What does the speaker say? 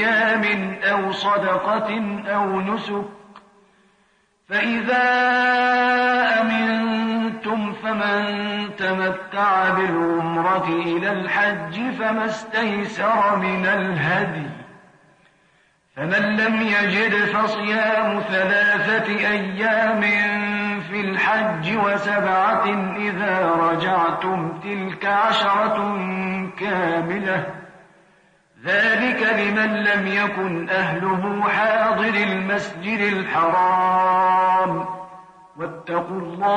صيام أو صدقة أو نسك، فإذا أمنتم فمن تمتع بالعمرة إلى الحج فما استيسر من الهدي، فمن لم يجد فصيام 3 أيام في الحج و7 إذا رجعتم، تلك 10 كاملة، ذلك لمن لم يكن أهله حاضر المسجد الحرام، واتقوا الله